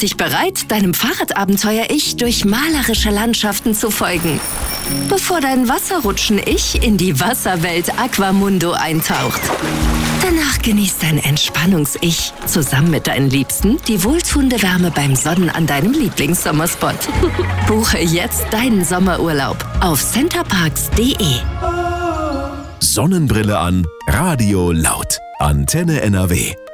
dich bereit, deinem Fahrradabenteuer-Ich durch malerische Landschaften zu folgen. Bevor dein Wasserrutschen-Ich in die Wasserwelt Aquamundo eintaucht. Danach genießt dein Entspannungs-Ich zusammen mit deinen Liebsten die wohltuende Wärme beim Sonnen an deinem Lieblingssommerspot. Buche jetzt deinen Sommerurlaub auf centerparks.de. Sonnenbrille an, Radio laut. Antenne NRW.